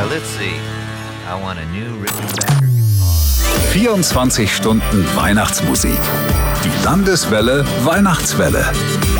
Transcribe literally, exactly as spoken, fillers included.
Uh, let's see. I want a new Rickenbacker guitar. vierundzwanzig Stunden Weihnachtsmusik. Die Landeswelle Weihnachtswelle.